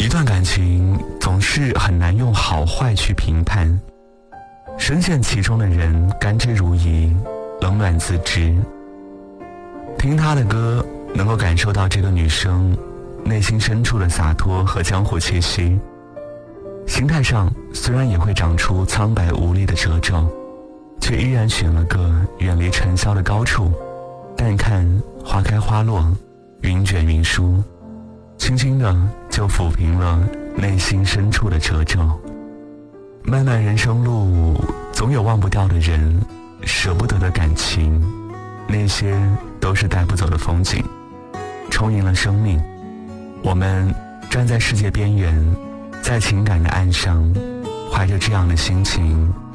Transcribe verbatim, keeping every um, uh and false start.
段感情总是很难用好坏去评判，深陷其中的人甘之如饴，冷暖自知。听她的歌，能够感受到这个女生内心深处的洒脱和江湖气息，心态上虽然也会长出苍白无力的褶皱，却依然选了个远离尘嚣的高处，淡看花开花落，云卷云舒，轻轻的就抚平了内心深处的褶皱。漫漫人生路，总有忘不掉的人，舍不得的感情，那些都是带不走的风景，充盈了生命。我们站在世界边缘，在情感的岸上，怀着这样的心情